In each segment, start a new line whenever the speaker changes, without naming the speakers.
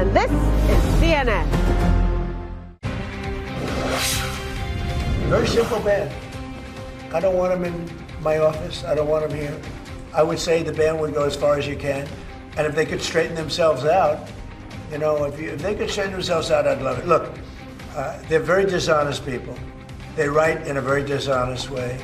This is CNN.
Very simple ban. I don't want him in my office. I don't want him here. I would say the ban would go as far as you can. And if they could straighten themselves out, if they could straighten themselves out, I'd love it. Look, they're very dishonest people. They write in a very dishonest way.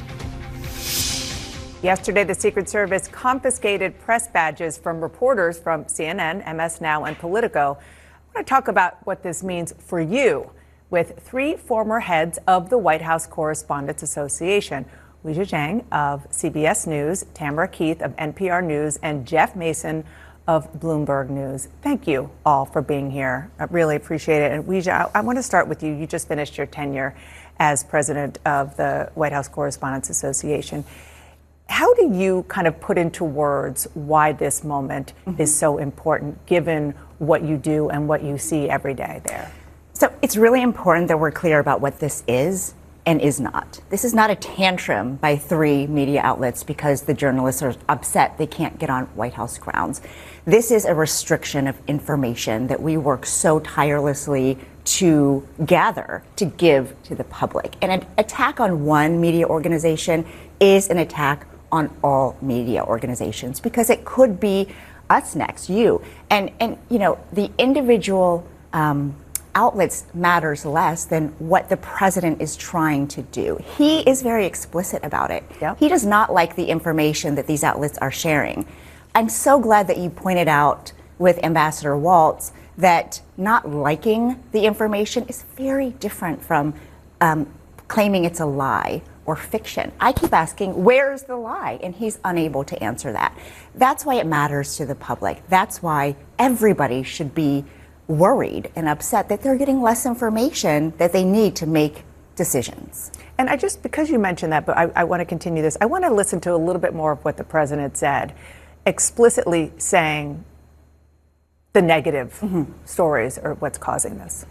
Yesterday, the Secret Service confiscated press badges from reporters from CNN, MS Now, and Politico. I want to talk about what this means for you with three former heads of the White House Correspondents Association: Weijia Jiang of CBS News, Tamara Keith of NPR News, and Jeff Mason of Bloomberg News. Thank you all for being here. I really appreciate it. And Weijia, I want to start with you. You just finished your tenure as president of the White House Correspondents Association. How do you kind of put into words why this moment is so important, given what you do and what you see every day there?
So it's really important that we're clear about what this is and is not. This is not a tantrum by three media outlets because the journalists are upset they can't get on White House grounds. This is a restriction of information that we work so tirelessly to gather, to give to the public. And an attack on one media organization is an attack on all media organizations, because it could be us next, you. And the individual outlets matters less than what the president is trying to do. He is very explicit about it.
Yep.
He does not like the information that these outlets are sharing. I'm so glad that you pointed out with Ambassador Waltz that not liking the information is very different from claiming it's a lie or fiction. I keep asking, where's the lie? And he's unable to answer that. That's why it matters to the public. That's why everybody should be worried and upset that they're getting less information that they need to make decisions.
And because you mentioned that, but I want to continue this. I want to listen to a little bit more of what the president said, explicitly saying the negative stories are what's causing this.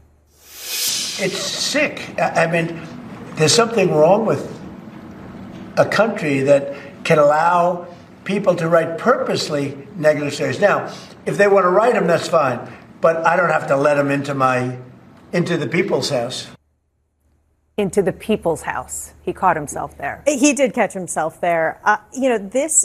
It's sick. I mean, there's something wrong with a country that can allow people to write purposely negative stories. Now, if they want to write them, that's fine. But I don't have to let them into the people's house.
Into the people's house. He caught himself there.
He did catch himself there. This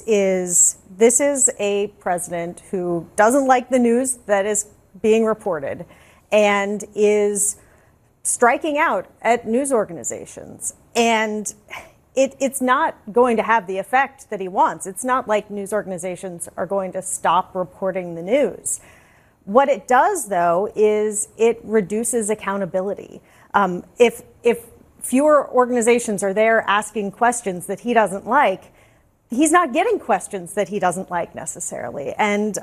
is a president who doesn't like the news that is being reported and is striking out at news organizations. And it's not going to have the effect that he wants. It's not like news organizations are going to stop reporting the news. What it does, though, is it reduces accountability. If fewer organizations are there asking questions that he doesn't like, he's not getting questions that he doesn't like necessarily. And,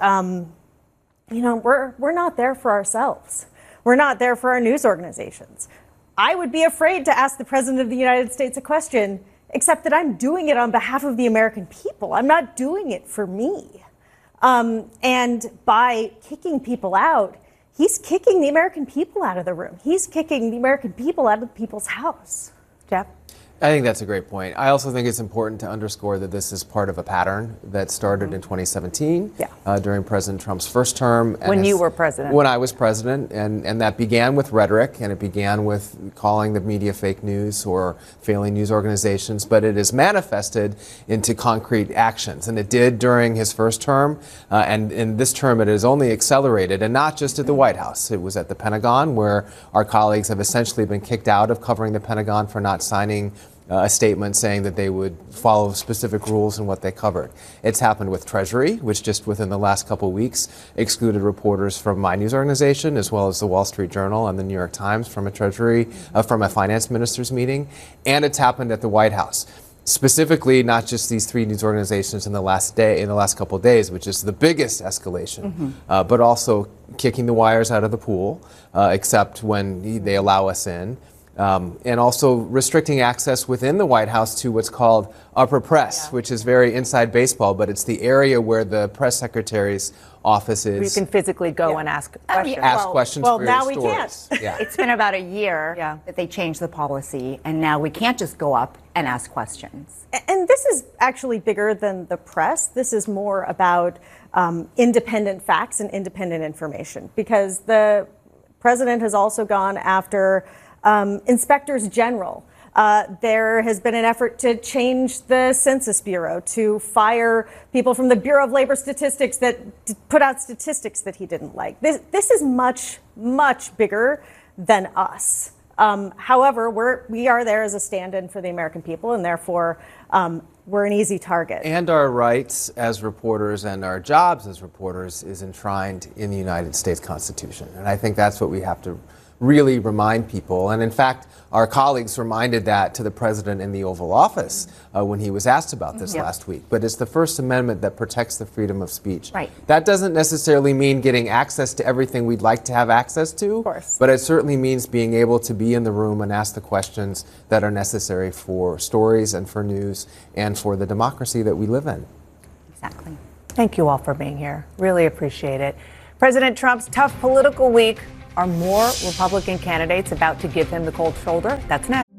we're not there for ourselves. We're not there for our news organizations. I would be afraid to ask the President of the United States a question, except that I'm doing it on behalf of the American people. I'm not doing it for me. And by kicking people out, he's kicking the American people out of the room. He's kicking the American people out of the people's house.
Jeff?
I think that's a great point. I also think it's important to underscore that this is part of a pattern that started in 2017 during President Trump's first term.
When you were president.
When I was president. And that began with rhetoric, and it began with calling the media fake news or failing news organizations. But it is manifested into concrete actions. And it did during his first term. And in this term, it has only accelerated, and not just at the White House. It was at the Pentagon, where our colleagues have essentially been kicked out of covering the Pentagon for not signing a statement saying that they would follow specific rules in what they covered. It's happened with Treasury, which just within the last couple of weeks excluded reporters from my news organization, as well as the Wall Street Journal and the New York Times from a finance minister's meeting. And it's happened at the White House. Specifically, not just these three news organizations in the last couple of days, which is the biggest escalation, but also kicking the wires out of the pool, except when they allow us in. And also restricting access within the White House to what's called upper press, which is very inside baseball, but it's the area where the press secretary's office is.
You can physically go and ask questions.
Ask questions for
now
your
we
stories.
can't.
It's been about a year that they changed the policy, and now we can't just go up and ask questions.
And this is actually bigger than the press. This is more about independent facts and independent information, because the president has also gone after inspectors general. There has been an effort to change the Census Bureau, to fire people from the Bureau of Labor Statistics that put out statistics that he didn't like. This is much, much bigger than us. However, we are there as a stand-in for the American people, and therefore we're an easy target.
And our rights as reporters and our jobs as reporters is enshrined in the United States Constitution. And I think that's what we have to really remind people. And in fact, our colleagues reminded that to the president in the Oval Office when he was asked about this last week. But it's the First Amendment that protects the freedom of speech.
Right.
That doesn't necessarily mean getting access to everything we'd like to have access to.
Of course.
But it certainly means being able to be in the room and ask the questions that are necessary for stories and for news and for the democracy that we live in.
Exactly.
Thank you all for being here. Really appreciate it. President Trump's tough political week. Are more Republican candidates about to give him the cold shoulder? That's next.